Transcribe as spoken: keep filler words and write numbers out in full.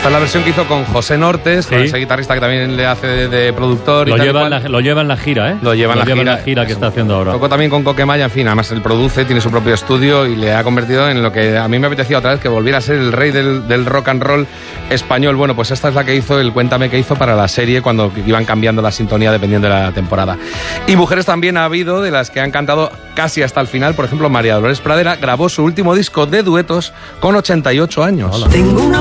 Esta es la versión que hizo con José Nortes, sí. con ese guitarrista que también le hace de, de productor. Lo, y tal lleva y en la, lo lleva en la gira, ¿eh? Lo lleva en, lo la, lleva gira. en la gira que está haciendo ahora. Tocó también con Coquemaya, en fin, además él produce, tiene su propio estudio y le ha convertido en lo que a mí me apetecía otra vez, que volviera a ser el rey del, del rock and roll español. Bueno, pues esta es la que hizo, el Cuéntame que hizo para la serie cuando iban cambiando la sintonía dependiendo de la temporada. Y mujeres también ha habido, de las que han cantado casi hasta el final. Por ejemplo, María Dolores Pradera grabó su último disco de duetos con ochenta y ocho años. Hola. Tengo una